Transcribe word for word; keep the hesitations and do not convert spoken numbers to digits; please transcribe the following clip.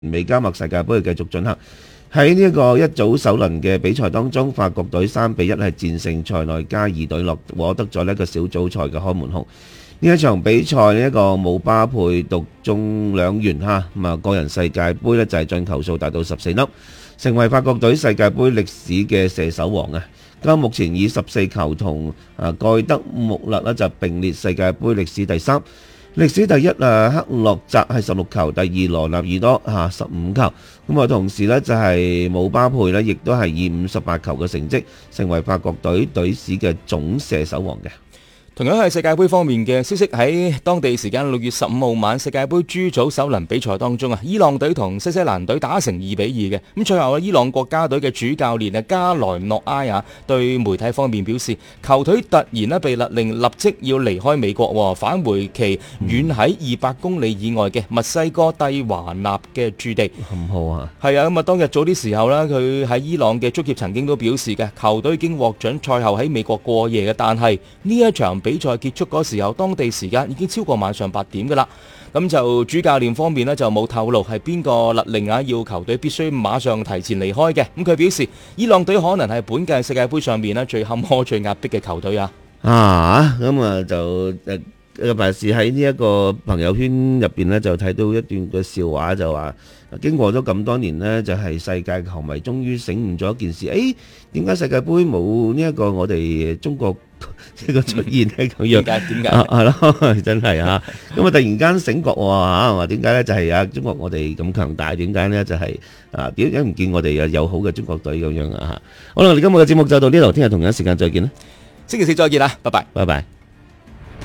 美加墨世界盃繼續進行。喺呢一個一組首輪嘅比賽當中，法國隊三比一係戰勝塞內加爾隊，落獲得咗呢個小組賽嘅開門紅。呢一場比賽呢一個姆巴佩獨中兩元嚇，咁啊個人世界盃呢就係進球數達到十四粒，成為法國隊世界盃歷史嘅射手王啊！咁目前以十四球同啊蓋德穆勒呢就並列世界盃歷史第三。歷史第一啊，克洛澤係十六球，第二羅納爾多嚇十五球。咁啊，同時呢，就係姆巴佩呢，亦都係以五十八球嘅成績，成為法國隊隊史嘅總射手王嘅。 同樣係世界盃方面嘅消息，喺當地時間六月十五號晚世界盃 G 組首輪比賽當中啊，伊朗隊同新西蘭隊打成二比二嘅。咁最後伊朗國家隊嘅主教練啊加萊諾埃啊對媒體方面表示，球隊突然咧被勒令立即要離開美國，返回其遠喺二百公里以外嘅墨西哥蒂華納嘅駐地。 咁好啊！ 係啊，咁啊當日早啲時候呢，佢喺伊朗嘅足協曾經都表示嘅，球隊已經獲准賽後喺美國過夜嘅，但係呢一場比賽結束嗰時候，當地時間已經超過晚上八點噶啦。咁就主教練方面呢，就冇透露係邊個勒令啊，要球隊必須馬上提前離開嘅。咁佢表示，伊朗隊可能係本屆世界盃上面呢最坎坷、最壓迫嘅球隊啊。 啊，咁啊就誒。尤其是喺呢一個朋友圈入邊呢，就睇到一段嘅笑話，就話經過咗咁多年呢，就係世界球迷終於醒悟咗一件事，誒點解世界盃冇呢一個我哋中國呢個出現呢？咁樣？點解？點解？係咯，真係啊！咁啊，突然間醒覺喎嚇，話點解呢？就係啊，中國我哋咁強大，點解呢？就係啊，點解唔見我哋有友好嘅中國隊咁樣啊？嚇！好啦，我哋今日嘅節目就到呢度，聽日同樣時間再見啦。 星期四再見啦，拜拜， 拜拜。